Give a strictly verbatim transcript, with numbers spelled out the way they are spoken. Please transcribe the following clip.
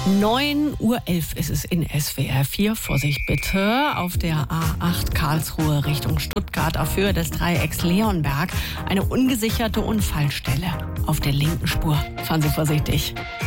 neun Uhr elf ist es in S W R vier. Vorsicht bitte. Auf der A acht Karlsruhe Richtung Stuttgart auf Höhe des Dreiecks Leonberg eine ungesicherte Unfallstelle. Auf der linken Spur. Fahren Sie vorsichtig.